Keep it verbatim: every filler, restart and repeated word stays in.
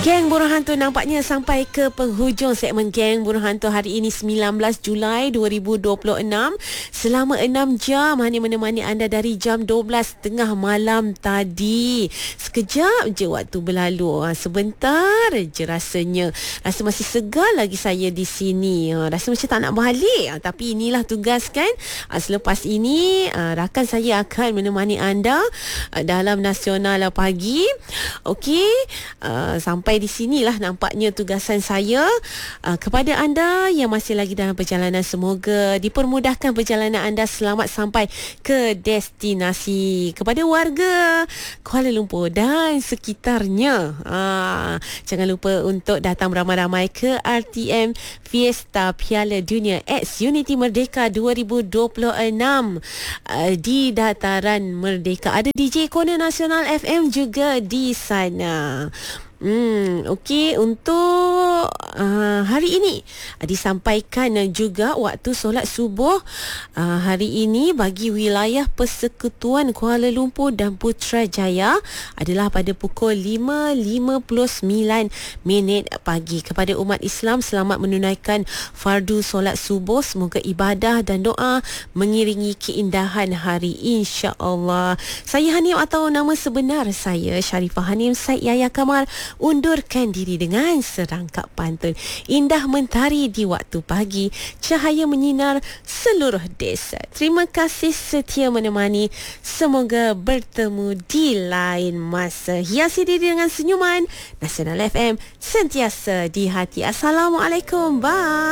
Geng Burung Hantu nampaknya sampai ke penghujung segmen Geng Burung Hantu hari ini sembilan belas Julai dua ribu dua puluh enam. Selama enam jam Hani menemani anda dari jam dua belas tengah malam tadi. Sekejap je waktu berlalu. Sebentar je rasanya. Rasa masih segar lagi saya di sini. Rasa macam tak nak balik. Tapi inilah tugas kan. Selepas ini rakan saya akan menemani anda dalam Nasional Pagi. Okey. Sampai di sinilah nampaknya tugasan saya uh, kepada anda yang masih lagi dalam perjalanan. Semoga dipermudahkan perjalanan anda selamat sampai ke destinasi. Kepada warga Kuala Lumpur dan sekitarnya, uh, jangan lupa untuk datang beramai-ramai ke R T M Fiesta Piala Dunia X Unity Merdeka dua ribu dua puluh enam uh, di Dataran Merdeka. Ada D J Corner Nasional F M juga di sana. Hmm, okey, untuk uh, hari ini uh, disampaikan uh, juga waktu solat subuh uh, hari ini bagi wilayah Persekutuan Kuala Lumpur dan Putrajaya adalah pada pukul lima lima puluh sembilan minit pagi. Kepada umat Islam, selamat menunaikan fardu solat subuh. Semoga ibadah dan doa mengiringi keindahan hari, insya-Allah. Saya Hanim atau nama sebenar saya Sharifah Hanim Said Yahya Kamal undurkan diri dengan serangkap pantun. Indah mentari di waktu pagi, cahaya menyinar seluruh desa. Terima kasih setia menemani. Semoga bertemu di lain masa. Hiasi diri dengan senyuman. Nasional F M sentiasa di hati. Assalamualaikum. Bye.